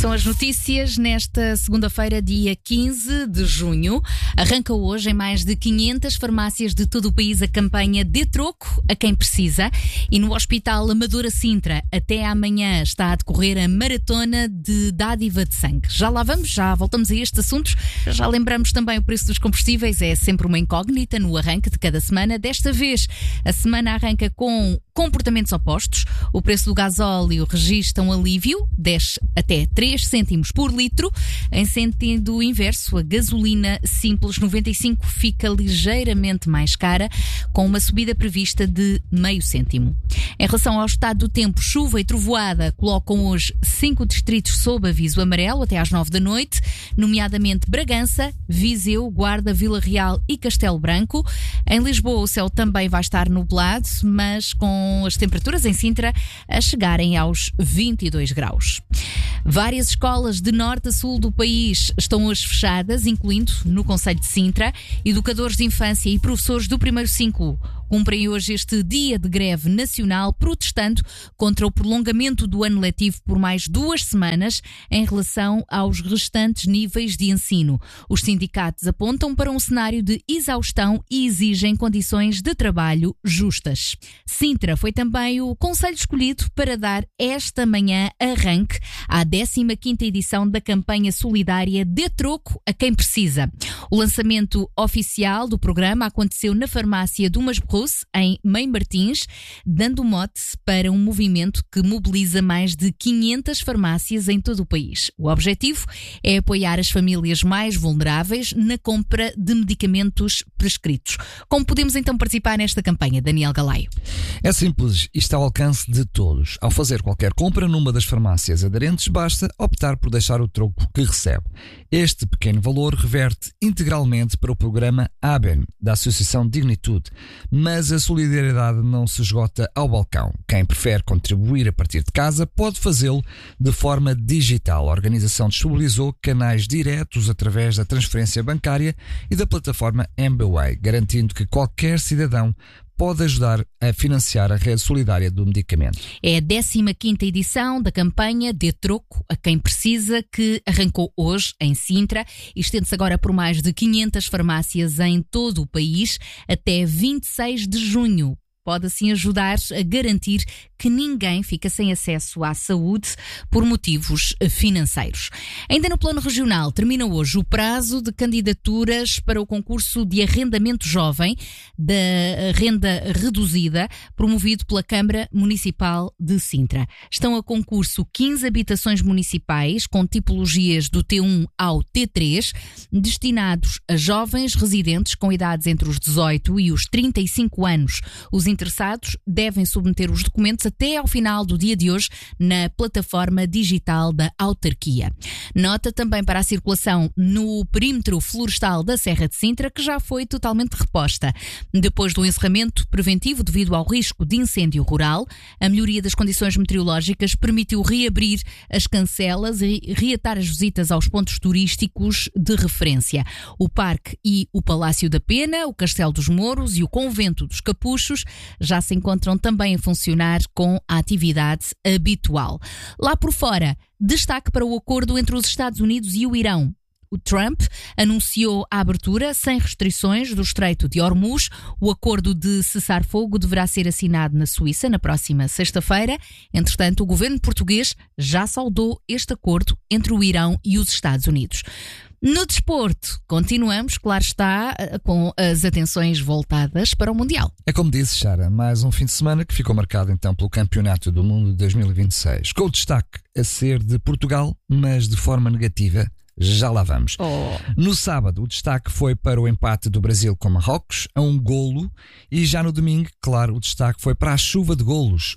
São as notícias nesta segunda-feira, dia 15 de junho. Arranca hoje em mais de 500 farmácias de todo o país a campanha Dê Troco a quem precisa. E no Hospital Amadora Sintra, até amanhã está a decorrer a maratona de dádiva de sangue. Já lá vamos, já voltamos a estes assuntos. Já lembramos também o preço dos combustíveis, é sempre uma incógnita no arranque de cada semana. Desta vez, a semana arranca com comportamentos opostos. O preço do gasóleo registra um alívio, desce até 3 cêntimos por litro. Em sentido inverso, a gasolina simples 95 fica ligeiramente mais cara, com uma subida prevista de meio cêntimo. Em relação ao estado do tempo, chuva e trovoada colocam hoje 5 distritos sob aviso amarelo até às 9 da noite, nomeadamente Bragança, Viseu, Guarda, Vila Real e Castelo Branco. Em Lisboa o céu também vai estar nublado, mas com as temperaturas em Sintra a chegarem aos 22 graus. Várias escolas de norte a sul do país estão hoje fechadas, incluindo no concelho de Sintra. Educadores de infância e professores do primeiro ciclo cumprem hoje este dia de greve nacional, protestando contra o prolongamento do ano letivo por mais 2 semanas em relação aos restantes níveis de ensino. Os sindicatos apontam para um cenário de exaustão e exigem condições de trabalho justas. Sintra foi também o concelho escolhido para dar esta manhã arranque à 15ª edição da campanha solidária Dê Troco a quem precisa. O lançamento oficial do programa aconteceu na farmácia do Masbrousse, em Mãe Martins, dando mote para um movimento que mobiliza mais de 500 farmácias em todo o país. O objetivo é apoiar as famílias mais vulneráveis na compra de medicamentos prescritos. Como podemos então participar nesta campanha, Daniel Galaio? É simples e está ao alcance de todos. Ao fazer qualquer compra numa das farmácias aderentes, basta optar por deixar o troco que recebe. Este pequeno valor reverte integralmente para o programa ABEN, da Associação Dignitude. Mas a solidariedade não se esgota ao balcão. Quem prefere contribuir a partir de casa pode fazê-lo de forma digital. A organização disponibilizou canais diretos através da transferência bancária e da plataforma MBWay, garantindo que qualquer cidadão pode ajudar a financiar a rede solidária do medicamento. É a 15ª edição da campanha Dê Troco a quem precisa, que arrancou hoje em Sintra e estende-se agora por mais de 500 farmácias em todo o país até 26 de junho. Pode assim ajudar a garantir que ninguém fica sem acesso à saúde por motivos financeiros. Ainda no plano regional, termina hoje o prazo de candidaturas para o concurso de arrendamento jovem da renda reduzida, promovido pela Câmara Municipal de Sintra. Estão a concurso 15 habitações municipais com tipologias do T1 ao T3, destinados a jovens residentes com idades entre os 18 e os 35 anos. Os interessados devem submeter os documentos até ao final do dia de hoje na plataforma digital da autarquia. Nota também para a circulação no perímetro florestal da Serra de Sintra, que já foi totalmente reposta. Depois do encerramento preventivo devido ao risco de incêndio rural, a melhoria das condições meteorológicas permitiu reabrir as cancelas e reatar as visitas aos pontos turísticos de referência. O Parque e o Palácio da Pena, o Castelo dos Mouros e o Convento dos Capuchos já se encontram também a funcionar com a atividade habitual. Lá por fora, destaque para o acordo entre os Estados Unidos e o Irão. O Trump anunciou a abertura sem restrições do Estreito de Hormuz. O acordo de cessar-fogo deverá ser assinado na Suíça na próxima sexta-feira. Entretanto, o governo português já saudou este acordo entre o Irão e os Estados Unidos. No desporto, continuamos, claro está, com as atenções voltadas para o Mundial. É como disse, Sara, mais um fim de semana que ficou marcado então pelo Campeonato do Mundo de 2026, com o destaque a ser de Portugal, mas de forma negativa. Já lá vamos. No sábado, o destaque foi para o empate do Brasil com Marrocos, a 1 golo, e já no domingo, claro, o destaque foi para a chuva de golos.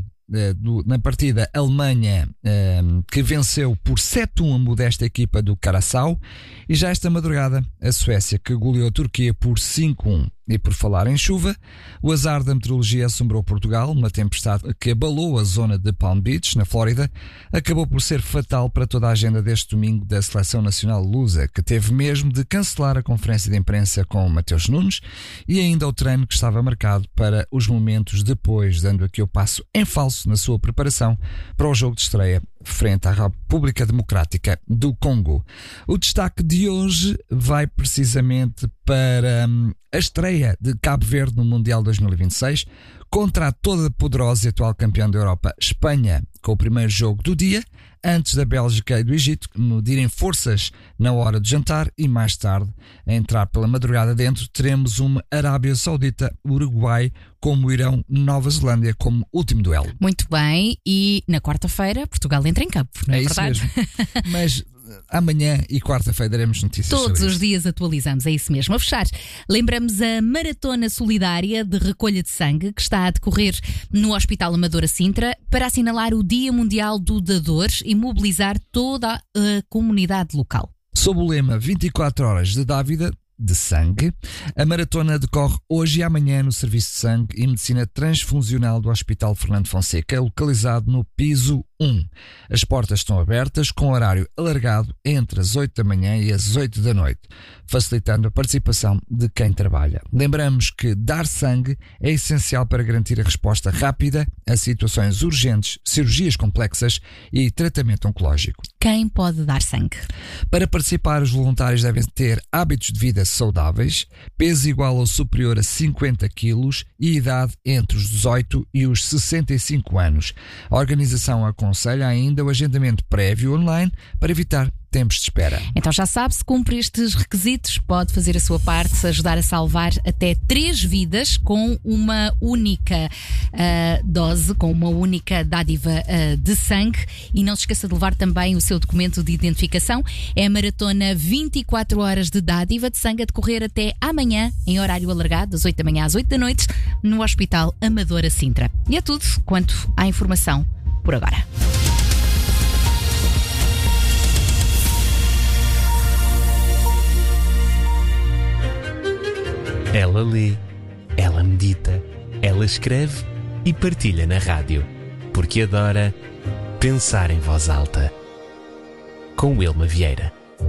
Na partida Alemanha, que venceu por 7-1 a modesta equipa do Curaçao, e já esta madrugada a Suécia, que goleou a Turquia por 5-1. E por falar em chuva, o azar da meteorologia assombrou Portugal. Uma tempestade que abalou a zona de Palm Beach, na Flórida, acabou por ser fatal para toda a agenda deste domingo da Seleção Nacional Lusa, que teve mesmo de cancelar a conferência de imprensa com Mateus Nunes e ainda o treino que estava marcado para os momentos depois, dando aqui o passo em falso na sua preparação para o jogo de estreia frente à República Democrática do Congo. O destaque de hoje vai precisamente para a estreia de Cabo Verde no Mundial 2026 contra a toda poderosa e atual campeã da Europa, Espanha, com o primeiro jogo do dia, antes da Bélgica e do Egito medirem forças na hora de jantar, e mais tarde, a entrar pela madrugada dentro, teremos uma Arábia Saudita, Uruguai, como irão Nova Zelândia como último duelo. Muito bem, e na quarta-feira Portugal entra em campo, não é verdade? Isso mesmo. Mas amanhã e quarta-feira daremos notícias Todos sobre os isso. dias atualizamos, é isso mesmo. A fechar, lembramos a Maratona Solidária de Recolha de Sangue que está a decorrer no Hospital Amadora Sintra para assinalar o Dia Mundial do Dador e mobilizar toda a comunidade local. Sob o lema 24 horas de dávida de sangue, a maratona decorre hoje e amanhã no Serviço de Sangue e Medicina Transfusional do Hospital Fernando Fonseca, localizado no piso 1. As portas estão abertas com horário alargado entre as 8 da manhã e as 8 da noite, facilitando a participação de quem trabalha. Lembramos que dar sangue é essencial para garantir a resposta rápida a situações urgentes, cirurgias complexas e tratamento oncológico. Quem pode dar sangue? Para participar, os voluntários devem ter hábitos de vida saudáveis, peso igual ou superior a 50 kg e idade entre os 18 e os 65 anos. A organização aconselha ainda o agendamento prévio online para evitar tempos de espera. Então já sabe, se cumpre estes requisitos, pode fazer a sua parte, ajudar a salvar até 3 vidas com uma única dose, com uma única dádiva de sangue. E não se esqueça de levar também o seu documento de identificação. É a maratona 24 horas de dádiva de sangue a decorrer até amanhã, em horário alargado, das 8 da manhã às 8 da noite, no Hospital Amadora Sintra. E é tudo quanto à informação por agora. Ela lê, ela medita, ela escreve e partilha na rádio, porque adora pensar em voz alta. Com Wilma Vieira.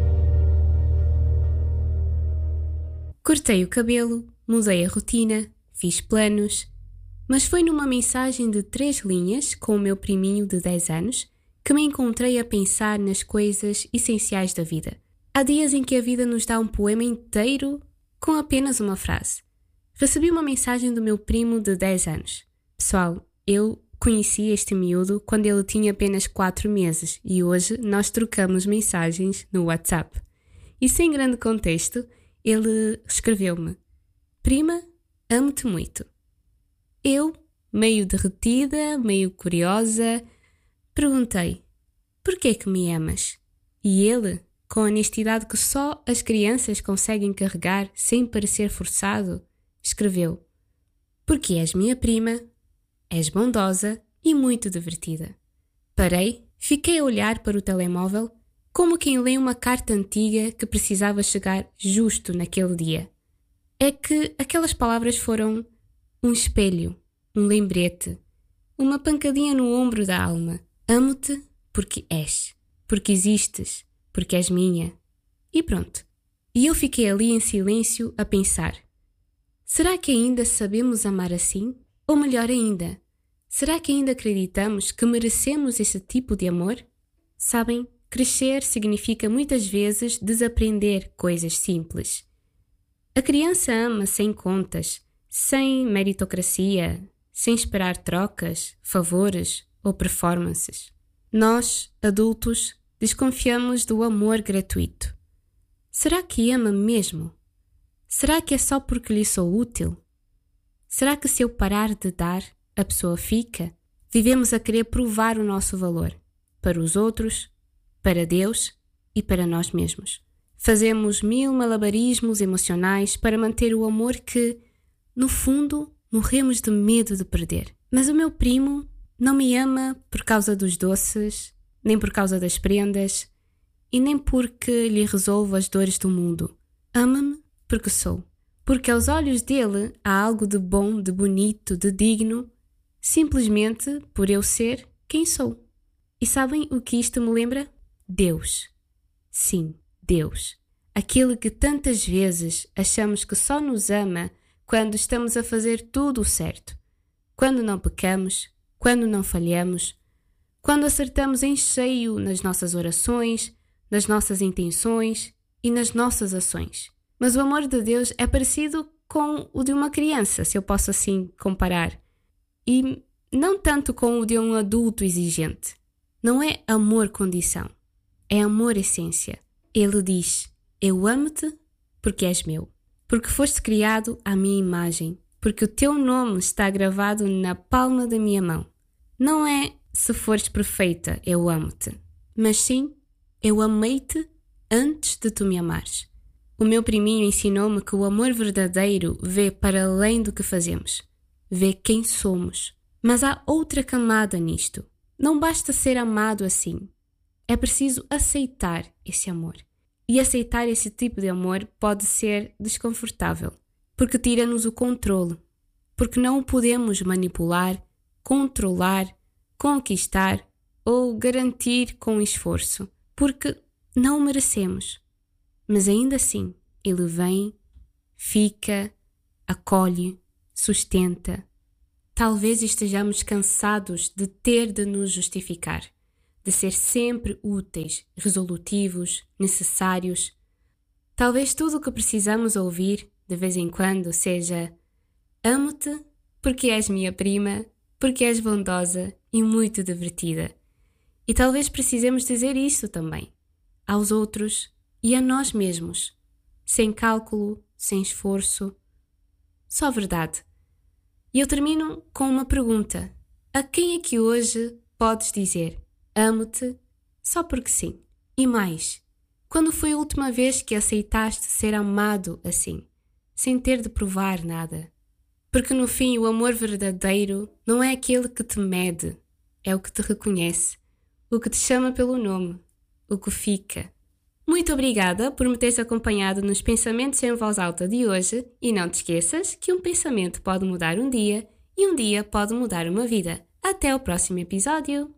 Cortei o cabelo, mudei a rotina, fiz planos, mas foi numa mensagem de 3 linhas com o meu priminho de 10 anos que me encontrei a pensar nas coisas essenciais da vida. Há dias em que a vida nos dá um poema inteiro com apenas uma frase. Recebi uma mensagem do meu primo de 10 anos. Pessoal, eu conheci este miúdo quando ele tinha apenas 4 meses e hoje nós trocamos mensagens no WhatsApp. E sem grande contexto, ele escreveu-me: Prima, amo-te muito. Eu, meio derretida, meio curiosa, perguntei: Porquê que me amas? E ele, com a honestidade que só as crianças conseguem carregar sem parecer forçado, escreveu: Porque és minha prima, és bondosa e muito divertida. Parei, fiquei a olhar para o telemóvel como quem lê uma carta antiga que precisava chegar justo naquele dia. É que aquelas palavras foram um espelho, um lembrete, uma pancadinha no ombro da alma. Amo-te porque és, porque existes, porque és minha. E pronto. E eu fiquei ali em silêncio a pensar: será que ainda sabemos amar assim? Ou melhor ainda, será que ainda acreditamos que merecemos esse tipo de amor? Sabem, crescer significa muitas vezes desaprender coisas simples. A criança ama sem contas, sem meritocracia, sem esperar trocas, favores ou performances. Nós, adultos, desconfiamos do amor gratuito. Será que ama mesmo? Será que é só porque lhe sou útil? Será que se eu parar de dar, a pessoa fica? Vivemos a querer provar o nosso valor, para os outros, para Deus e para nós mesmos. Fazemos 1000 malabarismos emocionais para manter o amor que, no fundo, morremos de medo de perder. Mas o meu primo não me ama por causa dos doces, nem por causa das prendas, e nem porque lhe resolvo as dores do mundo. Ama-me porque sou. Porque aos olhos dele há algo de bom, de bonito, de digno, simplesmente por eu ser quem sou. E sabem o que isto me lembra? Deus. Sim, Deus. Aquele que tantas vezes achamos que só nos ama quando estamos a fazer tudo o certo. Quando não pecamos, quando não falhamos, Quando acertamos em cheio nas nossas orações, nas nossas intenções e nas nossas ações. Mas o amor de Deus é parecido com o de uma criança, se eu posso assim comparar. E não tanto com o de um adulto exigente. Não é amor condição, é amor essência. Ele diz: eu amo-te porque és meu, porque foste criado à minha imagem, porque o teu nome está gravado na palma da minha mão. Não é se fores perfeita, eu amo-te, mas sim, eu amei-te antes de tu me amares. O meu priminho ensinou-me que o amor verdadeiro vê para além do que fazemos, vê quem somos. Mas há outra camada nisto. Não basta ser amado assim. É preciso aceitar esse amor. E aceitar esse tipo de amor pode ser desconfortável, porque tira-nos o controle, porque não o podemos manipular, controlar, conquistar ou garantir com esforço, porque não o merecemos. Mas ainda assim, ele vem, fica, acolhe, sustenta. Talvez estejamos cansados de ter de nos justificar, de ser sempre úteis, resolutivos, necessários. Talvez tudo o que precisamos ouvir, de vez em quando, seja: amo-te porque és minha prima, porque és bondosa e muito divertida. E talvez precisemos dizer isso também, aos outros e a nós mesmos, sem cálculo, sem esforço, só verdade. E eu termino com uma pergunta: a quem é que hoje podes dizer amo-te só porque sim? E mais, quando foi a última vez que aceitaste ser amado assim, sem ter de provar nada? Porque no fim o amor verdadeiro não é aquele que te mede, é o que te reconhece, o que te chama pelo nome, o que fica. Muito obrigada por me teres acompanhado nos Pensamentos em Voz Alta de hoje e não te esqueças que um pensamento pode mudar um dia e um dia pode mudar uma vida. Até o próximo episódio!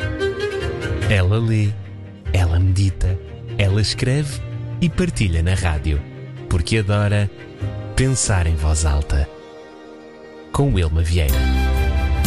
Ela lê, ela medita, ela escreve e partilha na rádio, porque adora pensar em voz alta. Com Wilma Vieira.